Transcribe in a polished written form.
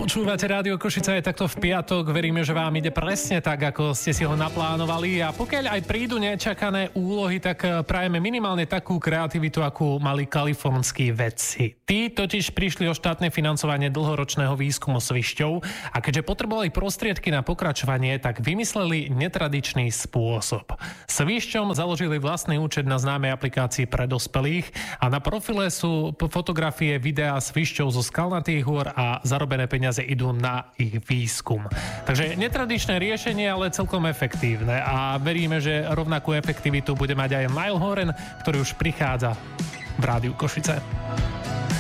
Počúvate Rádio Košice aj takto v piatok. Veríme, že vám ide presne tak, ako ste si ho naplánovali. A pokiaľ aj prídu nečakané úlohy, tak prajeme minimálne takú kreativitu, akú mali kalifornskí vedci. Tí totiž prišli o štátne financovanie dlhoročného výskumu svišťov a keďže potrebovali prostriedky na pokračovanie, tak vymysleli netradičný spôsob. Svišťom založili vlastný účet na známej aplikácii pre dospelých a na profile sú fotografie, videá svišťov zo skalnatých hôr a zarobené peniaze idú na ich výskum. Takže netradičné riešenie, ale celkom efektívne a veríme, že rovnakú efektivitu bude mať aj Niall Horan, ktorý už prichádza v Rádiu Košice.